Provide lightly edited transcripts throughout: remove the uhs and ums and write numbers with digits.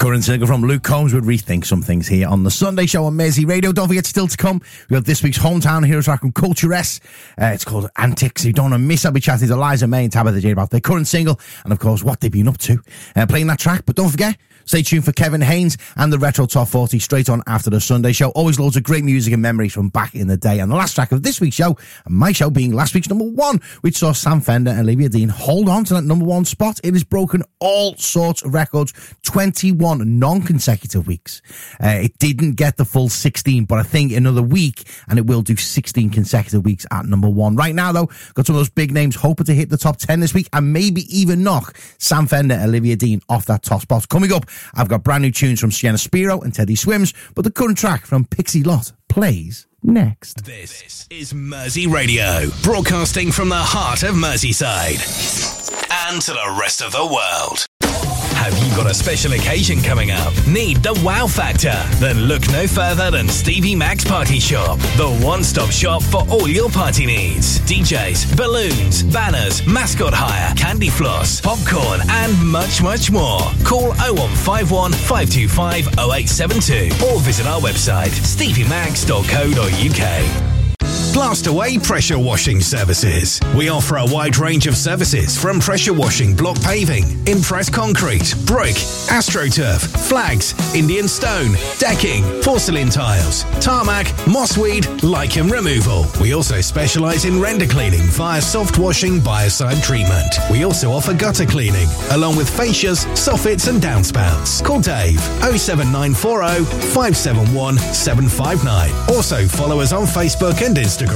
current single from Luke Combs would rethink some things here on the Sunday show on Mersey Radio. Don't forget, still to come, we got this week's hometown hero track from Culture S. It's called Antics. If you don't want to miss, I'll be chatting to Liza May and Tabitha Jade about their current single and, of course, what they've been up to playing that track. But don't forget, stay tuned for Kevin Haynes and the Retro Top 40 straight on after the Sunday show. Always loads of great music and memories from back in the day. And the last track of this week's show, and my show being last week's number one, which saw Sam Fender and Olivia Dean hold on to that number one spot. It has broken all sorts of records, 21 non-consecutive weeks. It didn't get the full 16, but I think another week and it will do 16 consecutive weeks at number one. Right now, though, got some of those big names hoping to hit the top 10 this week and maybe even knock Sam Fender and Olivia Dean off that top spot. Coming up, I've got brand new tunes from Sienna Spiro and Teddy Swims, but the current track from Pixie Lott plays next. This is Mersey Radio, broadcasting from the heart of Merseyside and to the rest of the world. Have you got a special occasion coming up? Need the wow factor? Then look no further than Stevie Mac's Party Shop, the one-stop shop for all your party needs. DJs, balloons, banners, mascot hire, candy floss, popcorn, and much, much more. Call 0151 525 0872 or visit our website, steviemacs.co.uk. Blast Away Pressure Washing Services. We offer a wide range of services from pressure washing, block paving, impress concrete, brick, AstroTurf, flags, Indian stone, decking, porcelain tiles, tarmac, mossweed, lichen removal. We also specialise in render cleaning via soft washing biocide treatment. We also offer gutter cleaning, along with fascias, soffits and downspouts. Call Dave 07940 571 759. Also follow us on Facebook and Instagram.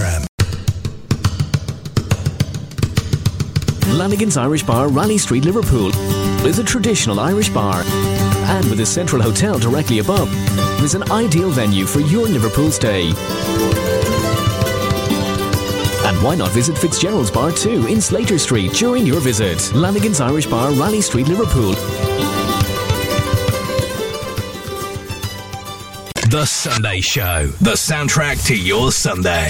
Lanigan's Irish Bar, Raleigh Street, Liverpool is a traditional Irish bar, and with a central hotel directly above, is an ideal venue for your Liverpool stay. And why not visit Fitzgerald's Bar too in Slater Street during your visit? Lanigan's Irish Bar, Raleigh Street, Liverpool. The Sunday Show, the soundtrack to your Sunday.